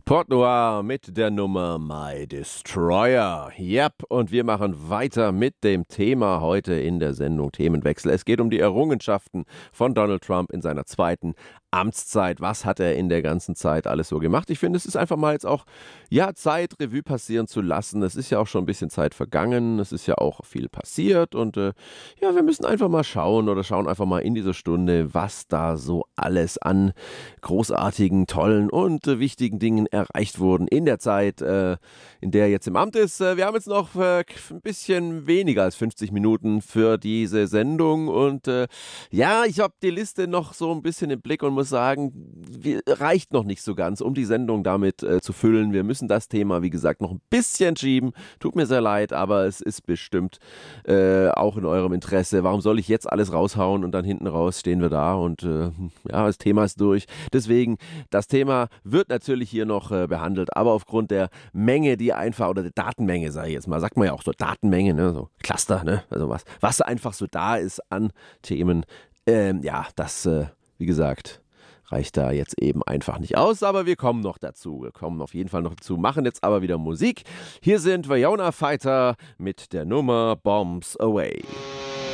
Port Noir mit der Nummer My Destroyer. Yep, und wir machen weiter mit dem Thema heute in der Sendung Themenwechsel. Es geht um die Errungenschaften von Donald Trump in seiner zweiten Amtszeit. Was hat er in der ganzen Zeit alles so gemacht? Ich finde, es ist einfach mal jetzt auch, ja, Zeit, Revue passieren zu lassen. Es ist ja auch schon ein bisschen Zeit vergangen. Es ist ja auch viel passiert und ja, wir müssen einfach mal schauen oder schauen einfach mal in dieser Stunde, was da so alles an großartigen, tollen und wichtigen Dingen erreicht wurden in der Zeit, in der er jetzt im Amt ist. Wir haben jetzt noch ein bisschen weniger als 50 Minuten für diese Sendung und ja, ich habe die Liste noch so ein bisschen im Blick und muss sagen, reicht noch nicht so ganz, um die Sendung damit zu füllen. Wir müssen das Thema, wie gesagt, noch ein bisschen schieben. Tut mir sehr leid, aber es ist bestimmt auch in eurem Interesse. Warum soll ich jetzt alles raushauen und dann hinten raus stehen wir da und ja, das Thema ist durch. Deswegen, das Thema wird natürlich hier noch behandelt, aber aufgrund der Menge, die einfach, oder der Datenmenge, sage ich jetzt mal, sagt man ja auch so Datenmenge, ne, so Cluster, ne, also was einfach so da ist an Themen, ja, das, wie gesagt, reicht da jetzt eben einfach nicht aus, aber wir kommen noch dazu. Wir kommen auf jeden Fall noch dazu, machen jetzt aber wieder Musik. Hier sind Vyona Fighter mit der Nummer Bombs Away.